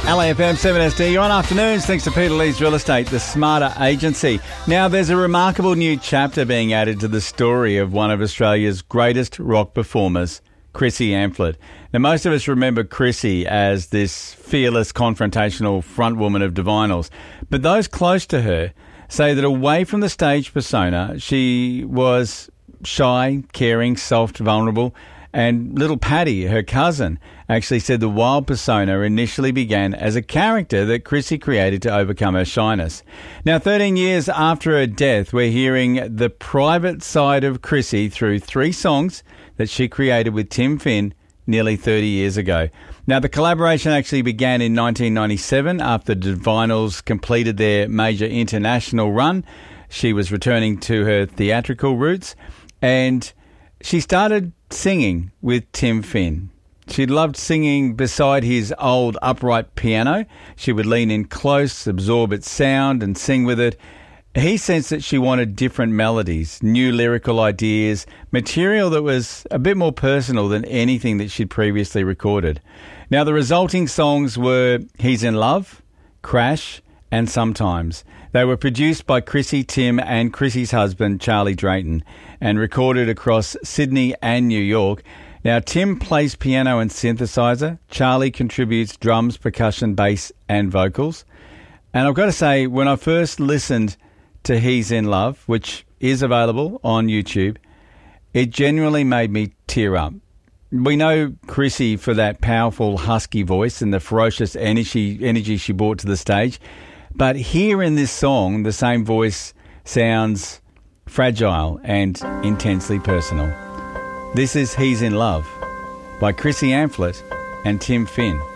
LAFM 7SD, you're on afternoons thanks to Peter Lee's Real Estate, the smarter agency. Now, there's a remarkable new chapter being added to the story of one of Australia's greatest rock performers, Chrissy Amphlett. Now, most of us remember Chrissy as this fearless, confrontational frontwoman of Divinyls, but those close to her say that away from the stage persona, she was shy, caring, soft, vulnerable, and little Patty, her cousin, actually said the wild persona initially began as a character that Chrissy created to overcome her shyness. Now, 13 years after her death, we're hearing the private side of Chrissy through 3 songs that she created with Tim Finn nearly 30 years ago. Now, the collaboration actually began in 1997 after Divinyls completed their major international run. She was returning to her theatrical roots, and she started singing with Tim Finn. She loved singing beside his old upright piano. She would lean in close, absorb its sound and sing with it. He sensed that she wanted different melodies, new lyrical ideas, material that was a bit more personal than anything that she'd previously recorded. Now, the resulting songs were He's in Love, Crash, and Sometimes. They were produced by Chrissy, Tim, and Chrissy's husband, Charlie Drayton, and recorded across Sydney and New York. Now, Tim plays piano and synthesizer. Charlie contributes drums, percussion, bass, and vocals. And I've got to say, when I first listened to He's in Love, which is available on YouTube, it genuinely made me tear up. We know Chrissy for that powerful husky voice and the ferocious energy she brought to the stage. But here in this song, the same voice sounds fragile and intensely personal. This is He's in Love by Chrissy Amphlett and Tim Finn.